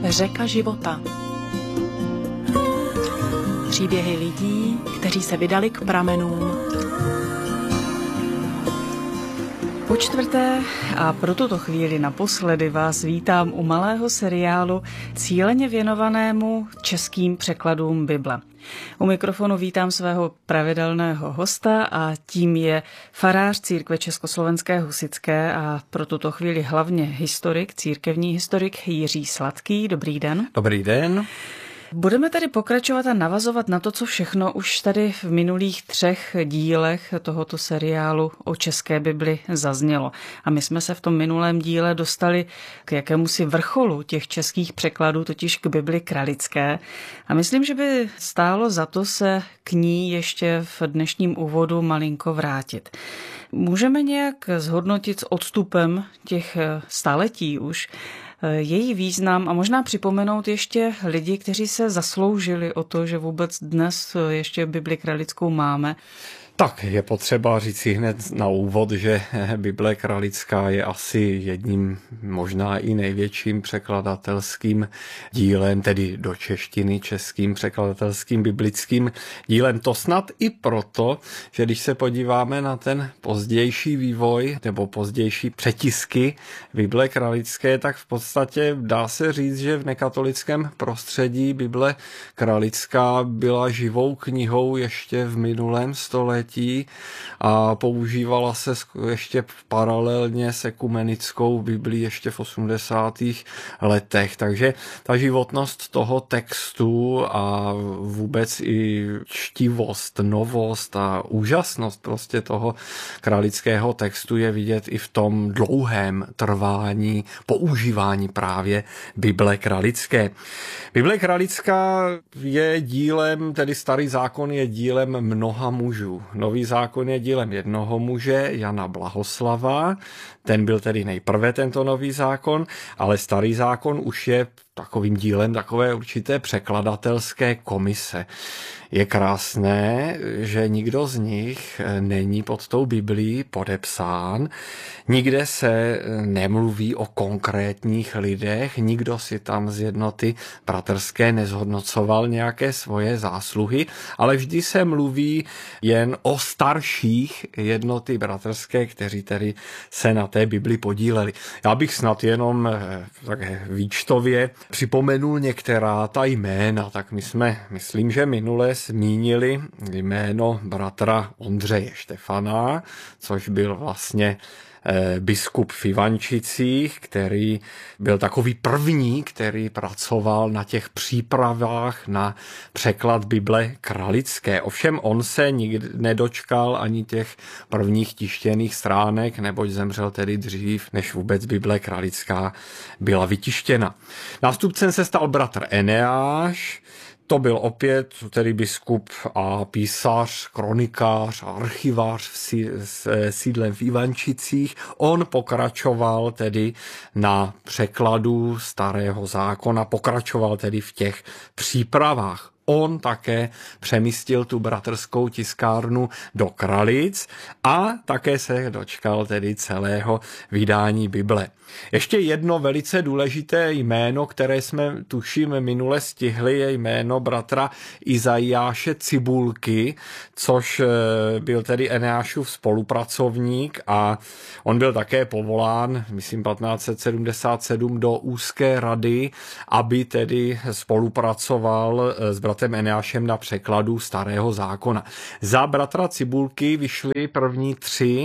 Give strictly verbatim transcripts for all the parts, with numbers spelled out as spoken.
Řeka života. Příběhy lidí, kteří se vydali k pramenům. Po čtvrté a pro tuto chvíli naposledy vás vítám u malého seriálu cíleně věnovanému českým překladům Bible. U mikrofonu vítám svého pravidelného hosta a tím je farář církve Československé husitské a pro tuto chvíli hlavně historik, církevní historik Jiří Sladký. Dobrý den. Dobrý den. Budeme tady pokračovat a navazovat na to, co všechno už tady v minulých třech dílech tohoto seriálu o české Bibli zaznělo. A my jsme se v tom minulém díle dostali k jakémusi vrcholu těch českých překladů, totiž k Bibli kralické. A myslím, že by stálo za to se k ní ještě v dnešním úvodu malinko vrátit. Můžeme nějak zhodnotit s odstupem těch staletí už její význam a možná připomenout ještě lidi, kteří se zasloužili o to, že vůbec dnes ještě Bibli kralickou máme. Tak je potřeba říct si hned na úvod, že Bible kralická je asi jedním, možná i největším překladatelským dílem, tedy do češtiny českým překladatelským biblickým dílem. To snad i proto, že když se podíváme na ten pozdější vývoj nebo pozdější přetisky Bible kralické, tak v podstatě dá se říct, že v nekatolickém prostředí Bible kralická byla živou knihou ještě v minulém století a používala se ještě paralelně s ekumenickou Biblí ještě v osmdesátých letech. Takže ta životnost toho textu a vůbec i čtivost, novost a úžasnost prostě toho kralického textu je vidět i v tom dlouhém trvání, používání právě Bible kralické. Bible kralická je dílem, tedy Starý zákon je dílem mnoha mužů. Nový zákon je dílem jednoho muže, Jana Blahoslava, ten byl tedy nejprve tento nový zákon, ale Starý zákon už je takovým dílem takové určité překladatelské komise. Je krásné, že nikdo z nich není pod tou Biblí podepsán, nikde se nemluví o konkrétních lidech, nikdo si tam z jednoty bratrské nezhodnocoval nějaké svoje zásluhy, ale vždy se mluví jen o starších jednoty bratrské, kteří tedy se na té Bibli podíleli. Já bych snad jenom tak výčtově připomenul některá ta jména, tak my jsme, myslím, že minule zmínili jméno bratra Ondřeje Štefana, což byl vlastně biskup v Ivančicích, který byl takový první, který pracoval na těch přípravách na překlad Bible kralické. Ovšem on se nikdy nedočkal ani těch prvních tištěných stránek, neboť zemřel tedy dřív, než vůbec Bible kralická byla vytištěna. Nástupcem se stal bratr Eneáš. To byl opět tedy biskup a písař, kronikář a archivář s sídlem v Ivančicích. On pokračoval tedy na překladu Starého zákona, pokračoval tedy v těch přípravách. On také přemístil tu bratrskou tiskárnu do Kralic a také se dočkal tedy celého vydání Bible. Ještě jedno velice důležité jméno, které jsme tuším minule stihli, je jméno bratra Izajáše Cibulky, což byl tedy Eneášův spolupracovník a on byl také povolán, myslím patnáct set sedmdesát sedm, do úzké rady, aby tedy spolupracoval s bratrem Eneášem na překladu Starého zákona. Za bratra Cibulky vyšly první tři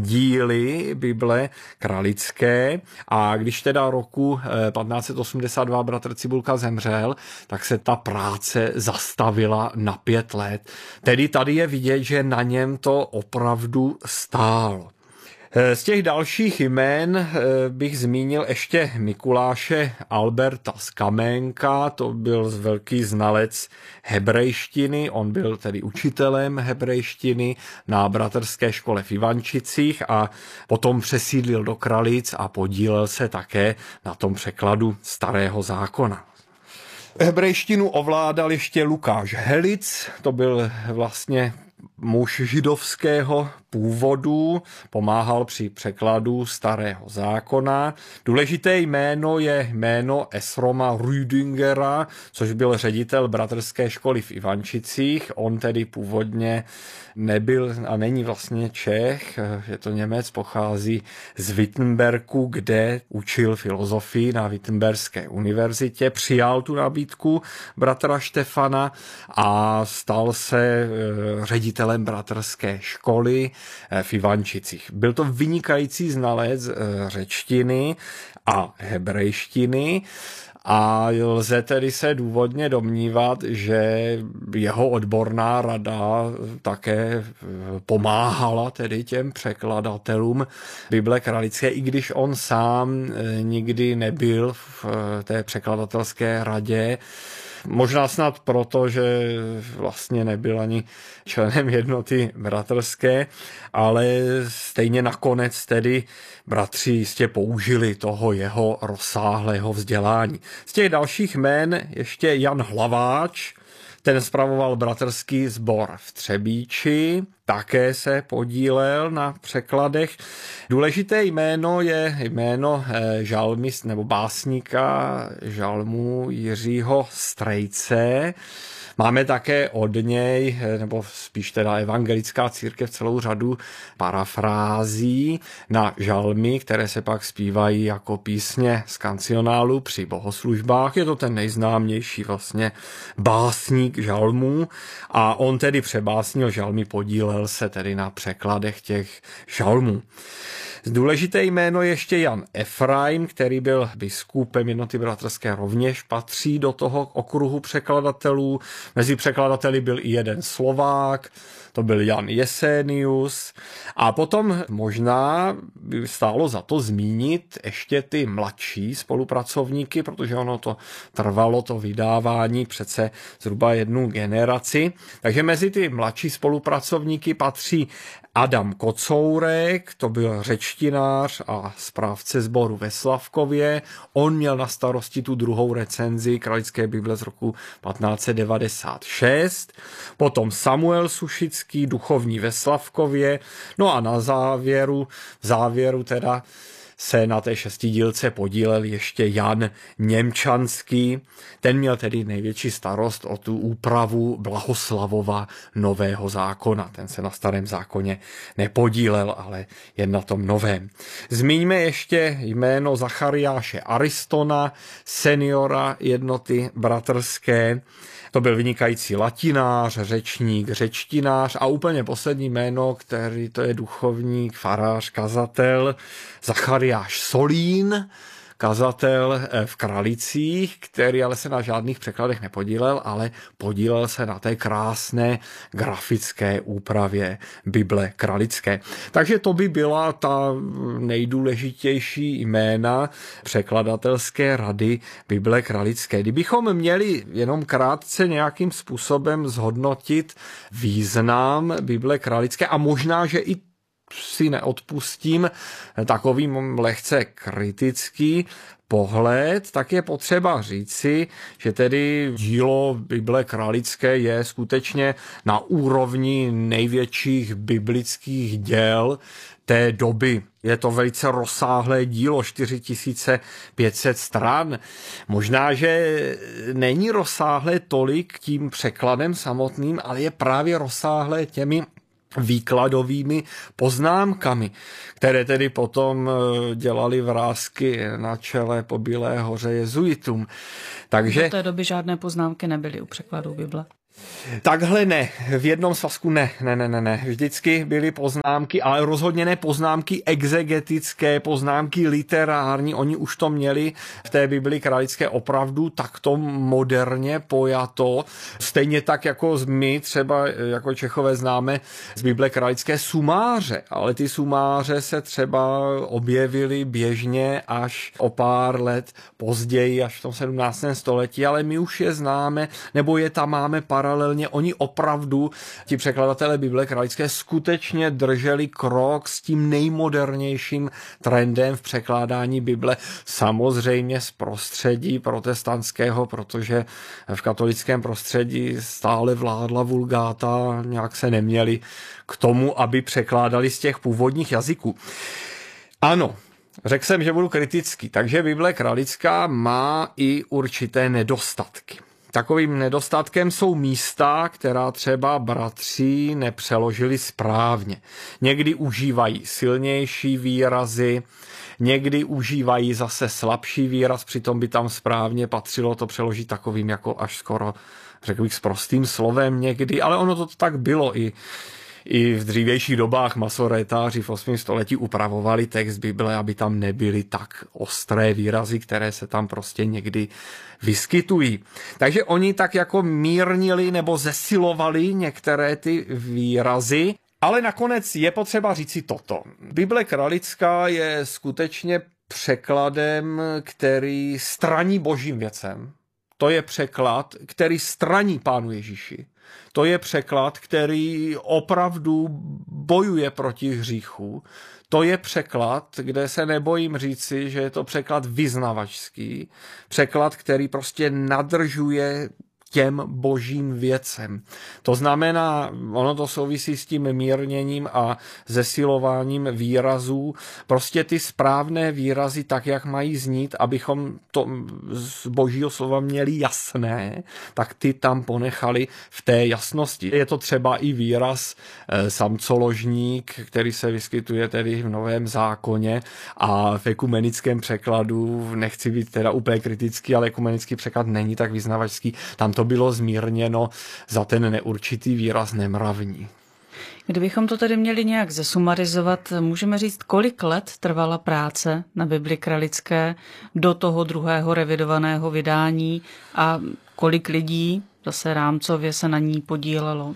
díly Bible kralické a když teda roku patnáct set osmdesát dva bratr Cibulka zemřel, tak se ta práce zastavila na pět let. Tedy tady je vidět, že na něm to opravdu stálo. Z těch dalších jmén bych zmínil ještě Mikuláše Alberta z Kamenka, to byl velký znalec hebrejštiny, on byl tedy učitelem hebrejštiny na bratrské škole v Ivančicích a potom přesídlil do Kralic a podílel se také na tom překladu Starého zákona. Hebrejštinu ovládal ještě Lukáš Helic, to byl vlastně muž židovského původu, pomáhal při překladu Starého zákona. Důležité jméno je jméno Esroma Rüdingera, což byl ředitel bratrské školy v Ivančicích. On tedy původně nebyl a není vlastně Čech, je to Němec, pochází z Wittenbergu, kde učil filozofii na Wittenberské univerzitě, přijal tu nabídku bratra Štefana a stal se ředitelem bratrské školy v Ivančicích. Byl to vynikající znalec řečtiny a hebrejštiny, a lze tedy se důvodně domnívat, že jeho odborná rada také pomáhala tedy těm překladatelům Bible kralické, i když on sám nikdy nebyl v té překladatelské radě. Možná snad proto, že vlastně nebyl ani členem jednoty bratrské, ale stejně nakonec tedy bratři jistě použili toho jeho rozsáhlého vzdělání. Z těch dalších jmén ještě Jan Hlaváč, ten spravoval bratrský sbor v Třebíči, také se podílel na překladech. Důležité jméno je jméno žalmist nebo básníka žalmů Jiřího Strejce. Máme také od něj, nebo spíš teda evangelická církev, celou řadu parafrází na žalmy, které se pak zpívají jako písně z kancionálu při bohoslužbách. Je to ten nejznámější vlastně básník žalmů a on tedy přebásnil žalmy, podílel se tedy na překladech těch žalmů. Důležité jméno ještě Jan Efraim, který byl biskupem jednoty bratrské, rovněž patří do toho okruhu překladatelů. Mezi překladateli byl i jeden Slovák, to byl Jan Jesenius. A potom možná by stálo za to zmínit ještě ty mladší spolupracovníky, protože ono to trvalo, to vydávání, přece zhruba jednu generaci. Takže mezi ty mladší spolupracovníky patří Adam Kocourek, to byl řečtinář a správce sboru ve Slavkově. On měl na starosti tu druhou recenzi Kralické Bible z roku patnáct set devadesát šest. Potom Samuel Sušický, duchovní ve Slavkově. No a na závěru, v závěru teda se na té šestidílce podílel ještě Jan Němčanský. Ten měl tedy největší starost o tu úpravu Blahoslavova Nového zákona. Ten se na Starém zákoně nepodílel, ale jen na tom novém. Zmíňme ještě jméno Zachariáše Aristona, seniora jednoty bratrské. To byl vynikající latinář, řečník, řečtinář a úplně poslední jméno, který to je duchovník, farář, kazatel, Zachariáš Solín, kazatel v Kralicích, který ale se na žádných překladech nepodílel, ale podílel se na té krásné grafické úpravě Bible kralické. Takže to by byla ta nejdůležitější jména překladatelské rady Bible kralické. Kdybychom měli jenom krátce nějakým způsobem zhodnotit význam Bible kralické a možná, že i si neodpustím takový lehce kritický pohled, tak je potřeba říci, že tedy dílo Bible kralické je skutečně na úrovni největších biblických děl té doby. Je to velice rozsáhlé dílo, čtyři tisíce pět set stran. Možná, že není rozsáhlé tolik tím překladem samotným, ale je právě rozsáhlé těmi výkladovými poznámkami, které tedy potom dělali vrásky na čele po Bílé hoře jezuitům. Takže do té doby žádné poznámky nebyly u překladů Bible. Takhle ne, v jednom svazku ne, ne, ne, ne, ne. Vždycky byly poznámky, ale rozhodně ne poznámky exegetické, poznámky literární, oni už to měli v té Bibli kralické opravdu takto moderně pojato, stejně tak jako my třeba jako Čechové známe z Bible kralické sumáře, ale ty sumáře se třeba objevily běžně až o pár let později, až v tom sedmnáctém století, ale my už je známe, nebo je tam máme pár paralelně oni opravdu, ti překladatelé Bible kralické, skutečně drželi krok s tím nejmodernějším trendem v překládání Bible, samozřejmě z prostředí protestantského, protože v katolickém prostředí stále vládla vulgáta, nějak se neměli k tomu, aby překládali z těch původních jazyků. Ano, řekl jsem, že budu kritický, takže Bible kralická má i určité nedostatky. Takovým nedostatkem jsou místa, která třeba bratři nepřeložili správně. Někdy užívají silnější výrazy, někdy užívají zase slabší výraz, přitom by tam správně patřilo to přeložit takovým jako až skoro, řekl bych, s prostým slovem někdy, ale ono to tak bylo i I v dřívějších dobách masoretáři v osmém století upravovali text Bible, aby tam nebyly tak ostré výrazy, které se tam prostě někdy vyskytují. Takže oni tak jako mírnili nebo zesilovali některé ty výrazy, ale nakonec je potřeba říci toto. Bible kralická je skutečně překladem, který straní božím věcem. To je překlad, který straní Pánu Ježíši. To je překlad, který opravdu bojuje proti hříchu. To je překlad, kde se nebojím říci, že je to překlad vyznavačský. Překlad, který prostě nadržuje těm božím věcem. To znamená, ono to souvisí s tím mírněním a zesilováním výrazů. Prostě ty správné výrazy tak, jak mají znít, abychom to z božího slova měli jasné, tak ty tam ponechali v té jasnosti. Je to třeba i výraz samcoložník, který se vyskytuje tedy v Novém zákoně a v ekumenickém překladu, nechci být teda úplně kritický, ale ekumenický překlad není tak vyznavačský, tam to bylo zmírněno za ten neurčitý výraz nemravní. Kdybychom to tedy měli nějak zesumarizovat, můžeme říct, kolik let trvala práce na Bibli kralické do toho druhého revidovaného vydání a kolik lidí zase rámcově se na ní podílelo?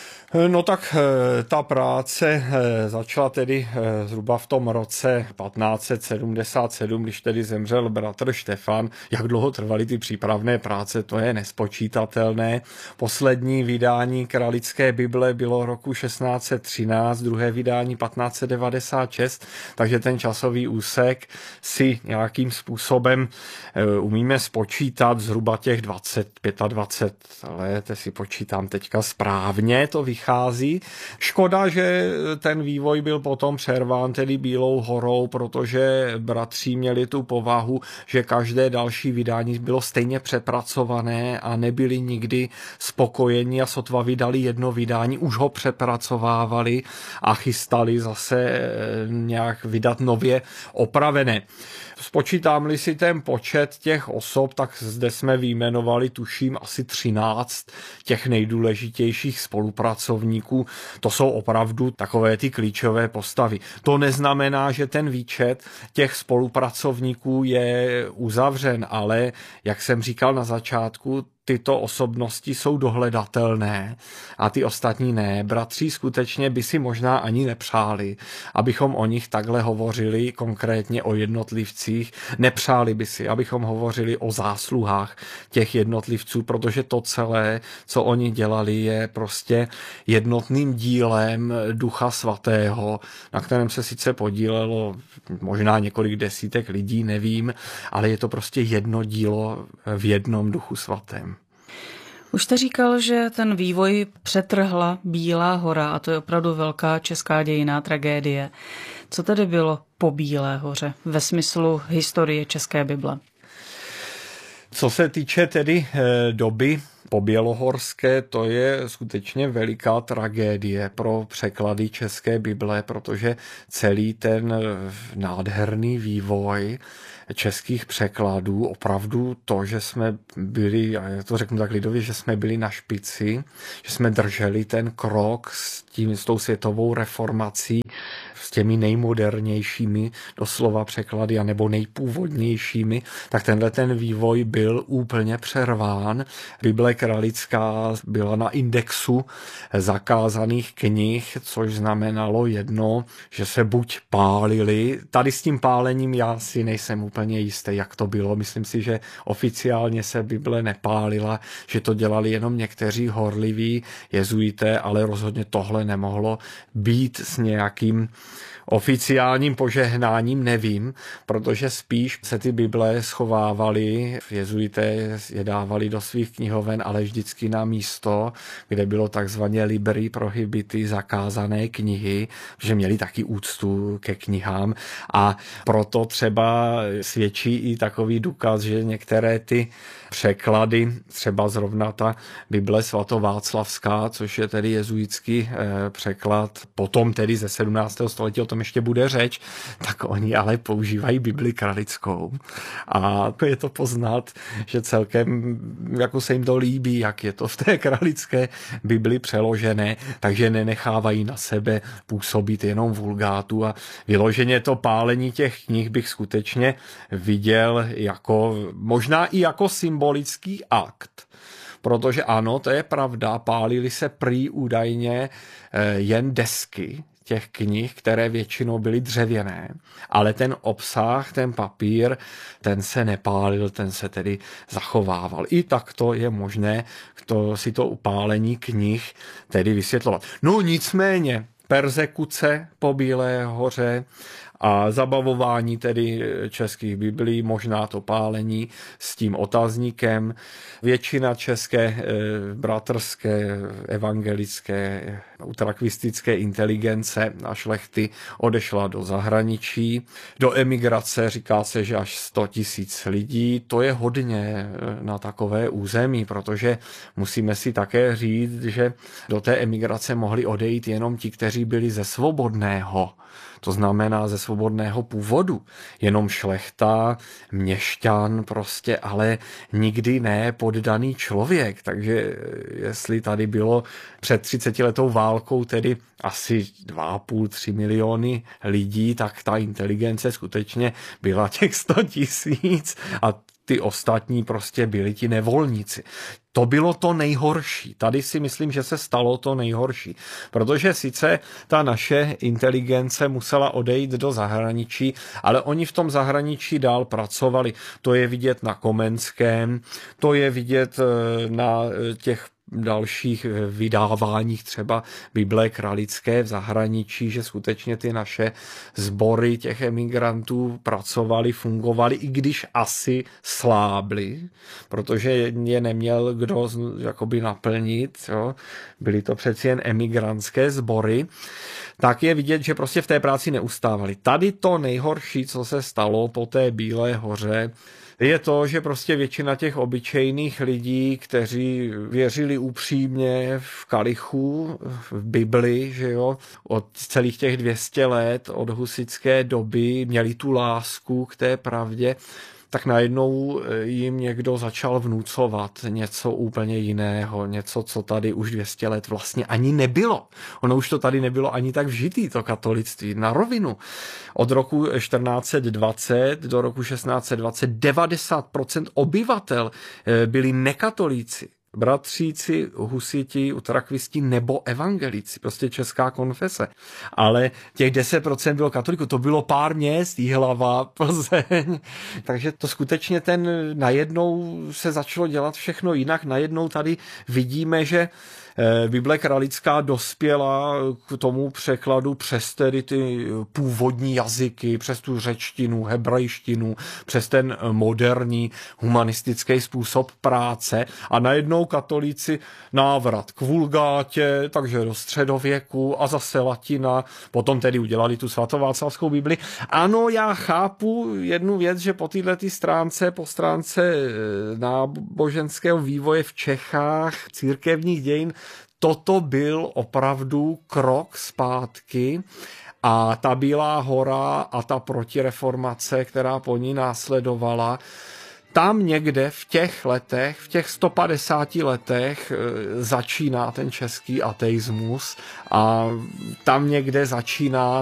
No tak ta práce začala tedy zhruba v tom roce patnáct set sedmdesát sedm, když tedy zemřel bratr Štefan. Jak dlouho trvaly ty přípravné práce, to je nespočítatelné. Poslední vydání kralické Bible bylo roku šestnáct set třináct, druhé vydání patnáct set devadesát šest, takže ten časový úsek si nějakým způsobem umíme spočítat zhruba těch dvacet, dvacet pět let, si počítám teďka správně, to vychází. Chází. Škoda, že ten vývoj byl potom přerván tedy Bílou horou, protože bratři měli tu povahu, že každé další vydání bylo stejně přepracované a nebyli nikdy spokojeni a sotva vydali jedno vydání, už ho přepracovávali a chystali zase nějak vydat nově opravené. Spočítám-li si ten počet těch osob, tak zde jsme vyjmenovali, tuším, asi třináct těch nejdůležitějších spolupracovníků. To jsou opravdu takové ty klíčové postavy. To neznamená, že ten výčet těch spolupracovníků je uzavřen, ale, jak jsem říkal na začátku, tyto osobnosti jsou dohledatelné a ty ostatní ne. Bratři skutečně by si možná ani nepřáli, abychom o nich takhle hovořili, konkrétně o jednotlivcích. Nepřáli by si, abychom hovořili o zásluhách těch jednotlivců, protože to celé, co oni dělali, je prostě jednotným dílem Ducha Svatého, na kterém se sice podílelo možná několik desítek lidí, nevím, ale je to prostě jedno dílo v jednom Duchu Svatém. Už jste říkal, že ten vývoj přetrhla Bílá hora a to je opravdu velká česká dějinná tragédie. Co tedy bylo po Bílé hoře ve smyslu historie české Bible? Co se týče tedy doby po bělohorské, to je skutečně veliká tragédie pro překlady české Bible, protože celý ten nádherný vývoj českých překladů, opravdu to, že jsme byli, já to řeknu tak lidově, že jsme byli na špici, že jsme drželi ten krok s tím, s tou světovou reformací s těmi nejmodernějšími doslova překlady anebo nejpůvodnějšími, tak tenhle ten vývoj byl úplně přerván. Bible kralická byla na indexu zakázaných knih, což znamenalo jedno, že se buď pálili. Tady s tím pálením já si nejsem úplně jistý, jak to bylo. Myslím si, že oficiálně se Bible nepálila, že to dělali jenom někteří horliví jezuité, ale rozhodně tohle nemohlo být s nějakým oficiálním požehnáním, nevím, protože spíš se ty Bible schovávaly, jezuité je dávali do svých knihoven, ale vždycky na místo, kde bylo takzvaně liberi prohibity, zakázané knihy, že měli taky úctu ke knihám a proto třeba svědčí i takový důkaz, že některé ty překlady, třeba zrovna ta Bible svatováclavská, což je tedy jezuitský překlad, potom tedy ze sedmnáctého století, o tom ještě bude řeč, tak oni ale používají Bibli kralickou. A je to poznat, že celkem jako se jim to líbí, jak je to v té kralické Bibli přeložené, takže nenechávají na sebe působit jenom vulgátu a vyloženě to pálení těch knih bych skutečně viděl jako, možná i jako symbolický akt. Protože ano, to je pravda, pálily se prý údajně jen desky těch knih, které většinou byly dřevěné, ale ten obsah, ten papír, ten se nepálil, ten se tedy zachovával. I takto je možné to, si to upálení knih tedy vysvětlovat. No nicméně, perzekuce po Bílé hoře a zabavování tedy českých biblí, možná to pálení s tím otazníkem. Většina české e, bratrské, evangelické, utrakvistické inteligence a šlechty odešla do zahraničí. Do emigrace říká se, že až sto tisíc lidí. To je hodně na takové území, protože musíme si také říct, že do té emigrace mohli odejít jenom ti, kteří byli ze svobodného. To znamená ze svobodného původu. Jenom šlechta, měšťan prostě, ale nikdy ne poddaný člověk. Takže jestli tady bylo před třicetiletou válkou tedy asi dva a půl, tři miliony lidí, tak ta inteligence skutečně byla těch sto tisíc a ty ostatní prostě byli ti nevolníci. To bylo to nejhorší. Tady si myslím, že se stalo to nejhorší. Protože sice ta naše inteligence musela odejít do zahraničí, ale oni v tom zahraničí dál pracovali. To je vidět na Komenském, to je vidět na těch dalších vydáváních třeba Bible kralické v zahraničí, že skutečně ty naše sbory těch emigrantů pracovali, fungovali, i když asi slábli, protože je neměl kdo jakoby naplnit, jo. Byly to přeci jen emigrantské sbory, tak je vidět, že prostě v té práci neustávali. Tady to nejhorší, co se stalo po té Bílé hoře, je to, že prostě většina těch obyčejných lidí, kteří věřili upřímně v kalichu, v Bibli, že jo, od celých těch dvě stě let, od husitské doby, měli tu lásku k té pravdě, tak najednou jim někdo začal vnucovat něco úplně jiného, něco, co tady už dvě stě let vlastně ani nebylo. Ono už to tady nebylo ani tak vžitý, to katolictví, na rovinu. Od roku čtrnáct set dvacet do roku šestnáct set dvacet devadesát procent obyvatel byli nekatolíci. Bratříci, husiti, utrakvisti nebo evangelici, prostě česká konfese. Ale těch deset procent bylo katolíků, to bylo pár měst, Jihlava, Plzeň. Takže to skutečně ten najednou se začalo dělat všechno jinak. Najednou tady vidíme, že Bible kralická dospěla k tomu překladu přes tedy ty původní jazyky, přes tu řečtinu, hebrejštinu, přes ten moderní humanistický způsob práce a najednou katolíci návrat k vulgátě, takže do středověku a zase latina, potom tedy udělali tu svatováclavskou Bibli. Ano, já chápu jednu věc, že po této stránce, po stránce náboženského vývoje v Čechách, církevních dějin, toto byl opravdu krok zpátky a ta Bílá hora a ta protireformace, která po ní následovala, tam někde v těch letech, v těch sto padesáti letech začíná ten český ateismus a tam někde začíná